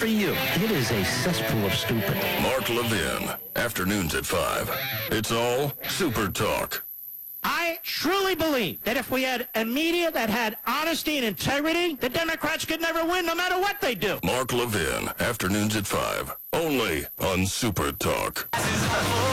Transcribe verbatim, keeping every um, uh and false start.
for you. It is a cesspool of stupid. Mark Levin, afternoons at five. It's all Super Talk. I truly believe that if we had a media that had honesty and integrity, the Democrats could never win no matter what they do. Mark Levin, afternoons at five. Only on Super Talk.